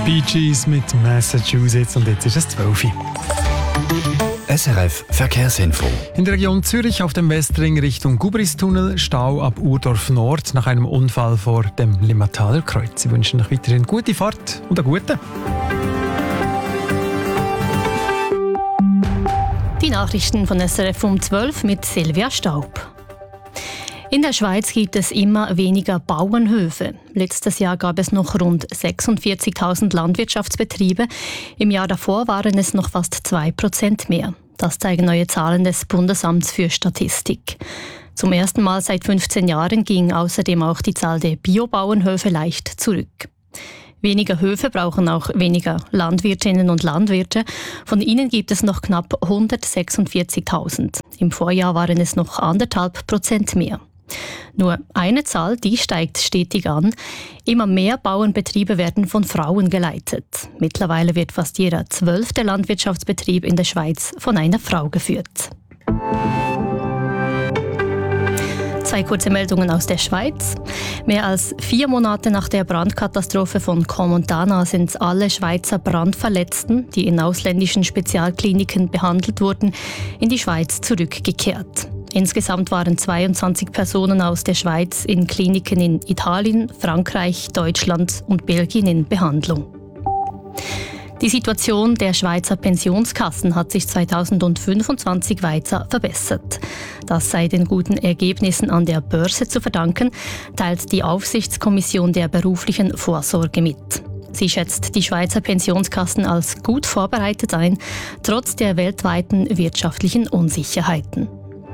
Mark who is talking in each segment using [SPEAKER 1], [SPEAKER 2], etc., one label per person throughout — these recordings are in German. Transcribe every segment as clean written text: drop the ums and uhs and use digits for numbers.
[SPEAKER 1] Bee Gees mit Massachusetts und jetzt ist es 12 Uhr.
[SPEAKER 2] SRF Verkehrsinfo.
[SPEAKER 1] In der Region Zürich auf dem Westring Richtung Gubristunnel, Stau ab Urdorf Nord nach einem Unfall vor dem Limmataler Kreuz. Sie wünschen euch weiterhin gute Fahrt und eine gute.
[SPEAKER 3] Die Nachrichten von SRF um 12 mit Silvia Staub. In der Schweiz gibt es immer weniger Bauernhöfe. Letztes Jahr gab es noch rund 46.000 Landwirtschaftsbetriebe. Im Jahr davor waren es noch fast 2% mehr. Das zeigen neue Zahlen des Bundesamts für Statistik. Zum ersten Mal seit 15 Jahren ging außerdem auch die Zahl der Biobauernhöfe leicht zurück. Weniger Höfe brauchen auch weniger Landwirtinnen und Landwirte. Von ihnen gibt es noch knapp 146.000. Im Vorjahr waren es noch 1,5% mehr. Nur eine Zahl, die steigt stetig an. Immer mehr Bauernbetriebe werden von Frauen geleitet. Mittlerweile wird fast jeder 12. Landwirtschaftsbetrieb in der Schweiz von einer Frau geführt. 2 kurze Meldungen aus der Schweiz. Mehr als 4 Monate nach der Brandkatastrophe von Crans-Montana sind alle Schweizer Brandverletzten, die in ausländischen Spezialkliniken behandelt wurden, in die Schweiz zurückgekehrt. Insgesamt waren 22 Personen aus der Schweiz in Kliniken in Italien, Frankreich, Deutschland und Belgien in Behandlung. Die Situation der Schweizer Pensionskassen hat sich 2025 weiter verbessert. Das sei den guten Ergebnissen an der Börse zu verdanken, teilt die Aufsichtskommission der beruflichen Vorsorge mit. Sie schätzt die Schweizer Pensionskassen als gut vorbereitet ein, trotz der weltweiten wirtschaftlichen Unsicherheiten.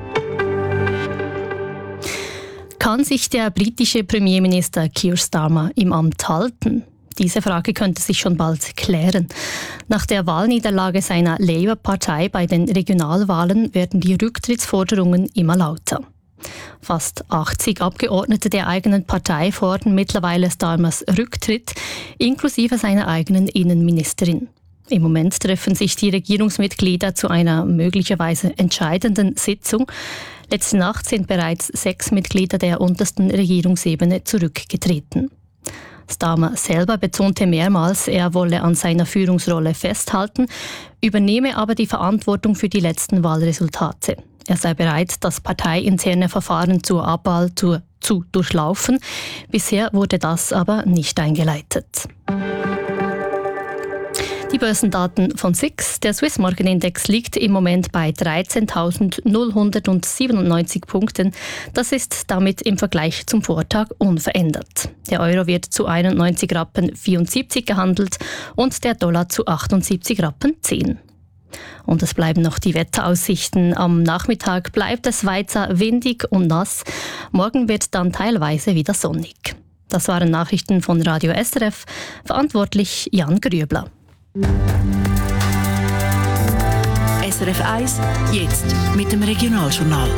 [SPEAKER 3] Kann sich der britische Premierminister Keir Starmer im Amt halten? Diese Frage könnte sich schon bald klären. Nach der Wahlniederlage seiner Labour-Partei bei den Regionalwahlen werden die Rücktrittsforderungen immer lauter. Fast 80 Abgeordnete der eigenen Partei fordern mittlerweile Starmers Rücktritt, inklusive seiner eigenen Innenministerin. Im Moment treffen sich die Regierungsmitglieder zu einer möglicherweise entscheidenden Sitzung. Letzte Nacht sind bereits 6 Mitglieder der untersten Regierungsebene zurückgetreten. Starmer selber betonte mehrmals, er wolle an seiner Führungsrolle festhalten, übernehme aber die Verantwortung für die letzten Wahlresultate. Er sei bereit, das parteiinterne Verfahren zur Abwahl zu durchlaufen. Bisher wurde das aber nicht eingeleitet. Die Börsendaten von SIX. Der Swiss Market Index liegt im Moment bei 13.097 Punkten. Das ist damit im Vergleich zum Vortag unverändert. Der Euro wird zu 91,74 Rappen gehandelt und der Dollar zu 78,10 Rappen. Und es bleiben noch die Wetteraussichten. Am Nachmittag bleibt es weiter windig und nass. Morgen wird dann teilweise wieder sonnig. Das waren Nachrichten von Radio SRF. Verantwortlich Jan Grübler.
[SPEAKER 4] SRF 1, jetzt mit dem Regionaljournal.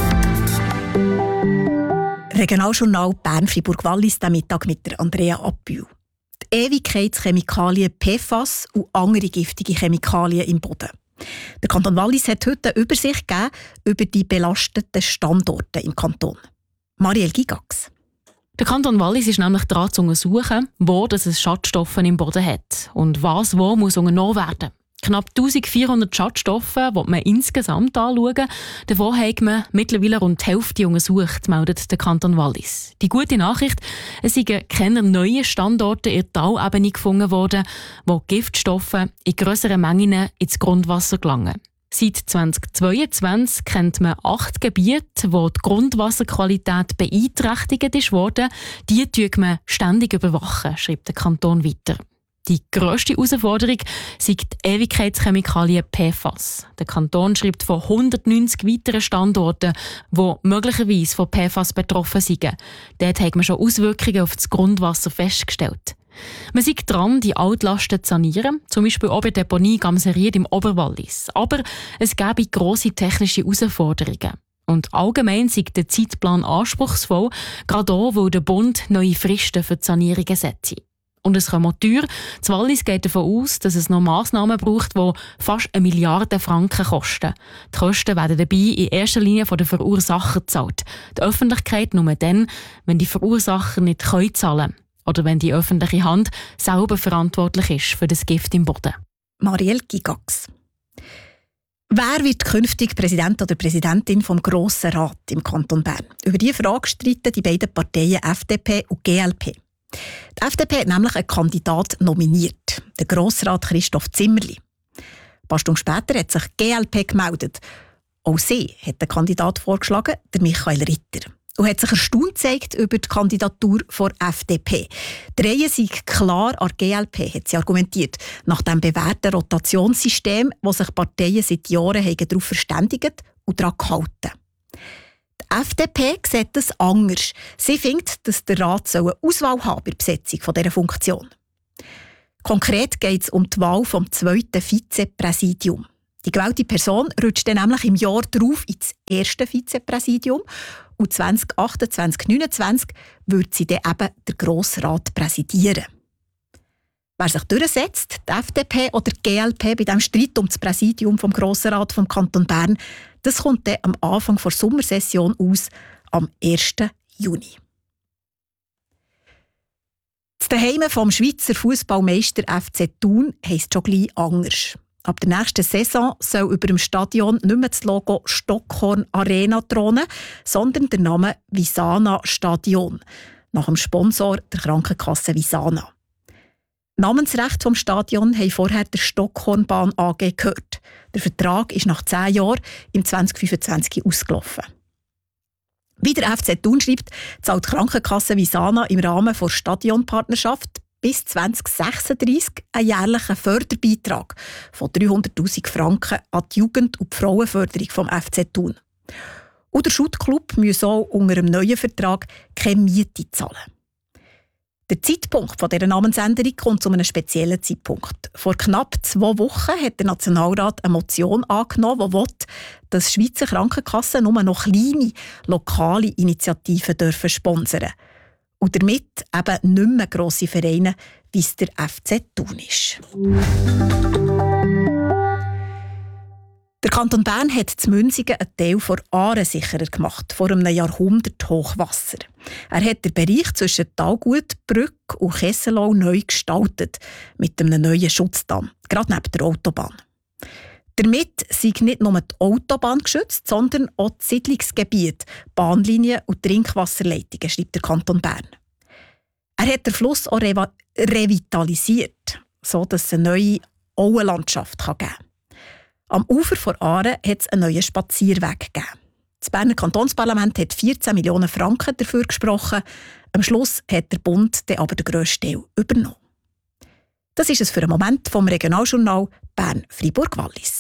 [SPEAKER 4] Regionaljournal Bern-Fribourg-Wallis, den Mittag mit der Andrea Abbühl. Die Ewigkeitschemikalien PFAS und andere giftige Chemikalien im Boden. Der Kanton Wallis hat heute eine Übersicht gegeben über die belasteten Standorte im Kanton. Marielle Gigax.
[SPEAKER 5] Der Kanton Wallis ist nämlich daran zu untersuchen, wo es Schadstoffe im Boden hat und was wo muss unternommen werden. Knapp 1400 Schadstoffe will man insgesamt anschauen. Davon hat man mittlerweile rund die Hälfte untersucht, meldet der Kanton Wallis. Die gute Nachricht, es sind keine neuen Standorte in der Talebene gefunden worden, wo Giftstoffe in grösseren Mengen ins Grundwasser gelangen. Seit 2022 kennt man 8 Gebiete, wo die Grundwasserqualität beeinträchtigt wurde. Die überwachen man ständig, schreibt der Kanton weiter. Die grösste Herausforderung sind die Ewigkeitschemikalien PFAS. Der Kanton schreibt von 190 weiteren Standorten, die möglicherweise von PFAS betroffen sind. Dort hat man schon Auswirkungen auf das Grundwasser festgestellt. Man ist dran, die Altlasten zu sanieren, zum Beispiel auch bei der Deponie Gamseried im Oberwallis. Aber es gäbe grosse technische Herausforderungen. Und allgemein ist der Zeitplan anspruchsvoll, gerade auch, weil der Bund neue Fristen für die Sanierungen setzt. Und es kommt teuer. Das Wallis geht davon aus, dass es noch Massnahmen braucht, die fast 1 Milliarde Franken kosten. Die Kosten werden dabei in erster Linie von den Verursachern gezahlt. Die Öffentlichkeit nur dann, wenn die Verursacher nicht zahlen können. Oder wenn die öffentliche Hand selber verantwortlich ist für das Gift im Boden.
[SPEAKER 4] Marielle Gigax. Wer wird künftig Präsident oder Präsidentin vom Grossen Rat im Kanton Bern? Über diese Frage streiten die beiden Parteien FDP und GLP. Die FDP hat nämlich einen Kandidat nominiert, den Grossrat Christoph Zimmerli. Ein paar Stunden später hat sich GLP gemeldet. Auch sie hat den Kandidat vorgeschlagen, der Michael Ritter. Und hat sich erstaunt gezeigt über die Kandidatur der FDP. Die Reihe sei klar an der GLP, hat sie argumentiert, nach dem bewährten Rotationssystem, das sich Parteien seit Jahren darauf verständigt und daran gehalten. Die FDP sieht das anders. Sie findet, dass der Rat eine Auswahl haben bei der Besetzung dieser Funktion. Konkret geht es um die Wahl vom zweiten Vizepräsidium. Die gewählte Person rutscht dann nämlich im Jahr darauf ins erste Vizepräsidium und 2028/29 wird sie dann eben den Grossrat präsidieren. Wer sich durchsetzt, die FDP oder die GLP bei diesem Streit um das Präsidium vom Grossrat vom Kanton Bern, das kommt dann am Anfang der Sommersession aus, am 1. Juni. Das Zuhause vom Schweizer Fußballmeister FC Thun heisst schon gleich anders. Ab der nächsten Saison soll über dem Stadion nicht mehr das Logo Stockhorn Arena thronen, sondern der Name Visana Stadion, nach dem Sponsor der Krankenkasse Visana. Namensrecht vom Stadion haben vorher der Stockhornbahn AG gehört. Der Vertrag ist nach 10 Jahren im 2025 ausgelaufen. Wie der FC Thun schreibt, zahlt die Krankenkasse Visana im Rahmen der Stadionpartnerschaft bis 2036 einen jährlichen Förderbeitrag von 300'000 Franken an die Jugend- und die Frauenförderung vom FC Thun. Und der Schuttclub muss auch unter einem neuen Vertrag keine Miete zahlen. Der Zeitpunkt dieser Namensänderung kommt zu einem speziellen Zeitpunkt. Vor knapp 2 Wochen hat der Nationalrat eine Motion angenommen, die will, dass Schweizer Krankenkassen nur noch kleine, lokale Initiativen sponsern dürfen. Und damit eben nicht mehr grosse Vereine, wie es der FC Thun ist. Der Kanton Bern hat in Münsingen einen Teil der Aare sicherer gemacht, vor einem Jahrhundert Hochwasser. Er hat den Bereich zwischen Talgut, Brück und Kesselau neu gestaltet, mit einem neuen Schutzdamm, gerade neben der Autobahn. Damit sind nicht nur die Autobahn geschützt, sondern auch das Siedlungsgebiet, Bahnlinien und Trinkwasserleitungen, schreibt der Kanton Bern. Er hat den Fluss auch revitalisiert, sodass es eine neue Auenlandschaft geben kann. Am Ufer der Aare hat es einen neuen Spazierweg gegeben. Das Berner Kantonsparlament hat 14 Millionen Franken dafür gesprochen. Am Schluss hat der Bund dann aber den grössten Teil übernommen. Das ist es für einen Moment vom Regionaljournal Bern-Fribourg-Wallis.